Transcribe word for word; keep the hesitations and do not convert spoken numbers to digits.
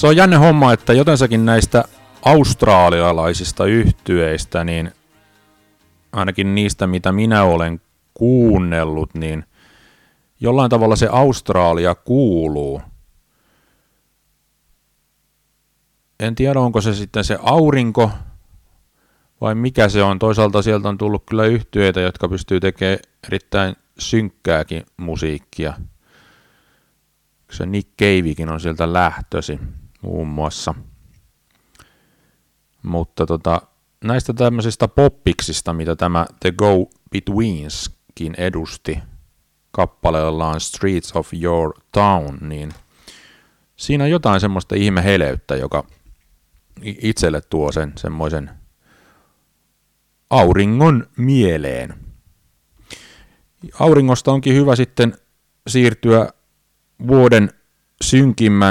Se on jännä homma, että jotensakin näistä australialaisista yhtyeistä, niin ainakin niistä, mitä minä olen kuunnellut, niin jollain tavalla se Australia kuuluu. En tiedä, onko se sitten se aurinko vai mikä se on. Toisaalta sieltä on tullut kyllä yhtyeitä, jotka pystyy tekemään erittäin synkkääkin musiikkia. Se Nick Cavekin on sieltä lähtösi muun muassa. Mutta tota, näistä tämmöisistä poppiksista, mitä tämä The Go-Betweenskin edusti kappaleellaan Streets of Your Town, niin siinä on jotain semmoista ihmeheleyttä, joka itselle tuo sen semmoisen auringon mieleen. Auringosta onkin hyvä sitten siirtyä vuoden synkimmän